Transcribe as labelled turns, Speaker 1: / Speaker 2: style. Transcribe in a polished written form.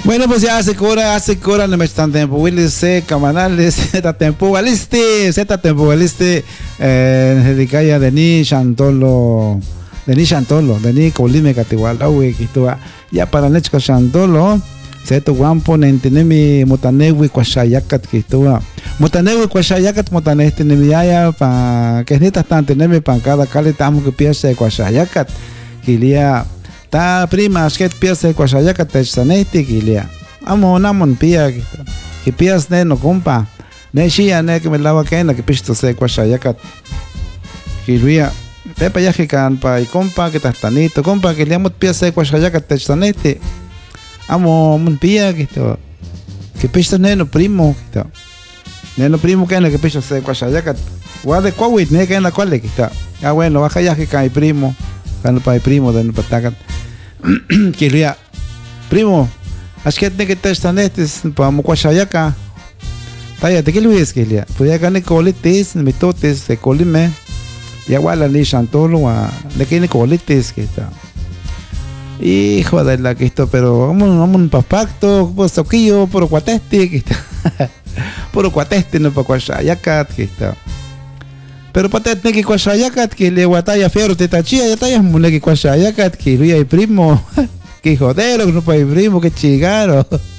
Speaker 1: Bueno, pues ya hace cora, no me están tiempo, Willis, camanales, zeta tiempo, valiste, dedicaya de ni Chantolo, de ni Colime Catiwala, ya para Nechka Chantolo, Seto Guampo, Nentinemi, Motanewi, Quashayakat, Kitua, Motanewi, Quashayakat, Motaneste, Nemiaya, pa que es neta tanto, Nemi, pan cada caletamo que piensa de Quashayakat, Kilia. Ta prima sket piasa kwashayaka techsaneti kilia amo namon pia que pias ne no compa ne shia ne que me lava kena que pisto se kwashayaka kilia te pa yaje kan pa y compa que tastanito compa que liamot piasa kwashayaka techsaneti amo mon pia que pisto ne no primo que pisto se kwashayaka guade kwawit ne que na kwale que ah bueno baja yaje kan primo kan pa primo de no patakat quería primo acho que tem que testar nestes para moquachayaka taya te que luis quería podía ganar colites mitotes de colime y igual ali chantolo a de que ni colites que está hijo de la que esto pero vamos un papacto pues toquillo por cuateste que está por cuateste no para cuachayaka que está pero para tener que cuachayacat que le guataya fierro te tachía ya tayas mule que cuachayacat que luya y primo que jodero que no para primo que chigaro